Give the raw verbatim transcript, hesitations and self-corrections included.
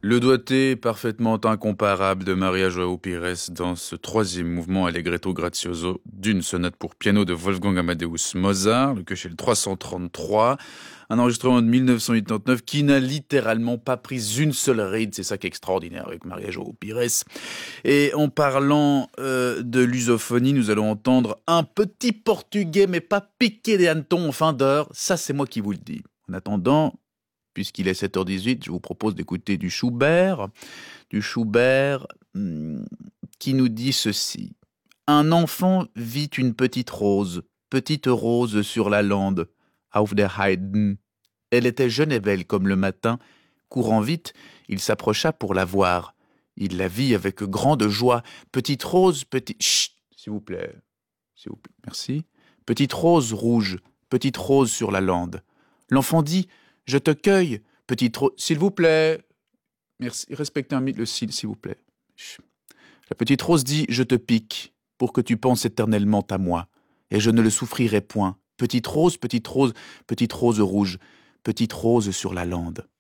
Le doigté parfaitement incomparable de Maria João Pires dans ce troisième mouvement Allegretto grazioso d'une sonate pour piano de Wolfgang Amadeus Mozart, le Köchel trois cent trente-trois, un enregistrement de mille neuf cent quatre-vingt-dix-neuf qui n'a littéralement pas pris une seule ride, c'est ça qui est extraordinaire avec Maria João Pires. Et en parlant euh, de lusophonie, nous allons entendre un petit portugais mais pas piqué des hannetons en fin d'heure, ça c'est moi qui vous le dis. En attendant, puisqu'il est sept heures dix-huit, je vous propose d'écouter du Schubert, du Schubert hum, qui nous dit ceci. Un enfant vit une petite rose, petite rose sur la lande, auf der Heiden. Elle était jeune et belle comme le matin. Courant vite, il s'approcha pour la voir. Il la vit avec grande joie. Petite rose, petite... Chut, s'il vous plaît, s'il vous plaît, merci. Petite rose rouge, petite rose sur la lande. L'enfant dit... Je te cueille, petite rose, s'il vous plaît. Merci, respectez un minute le s'il, s'il vous plaît. La petite rose dit, je te pique, pour que tu penses éternellement à moi, et je ne le souffrirai point. Petite rose, petite rose, petite rose rouge, petite rose sur la lande.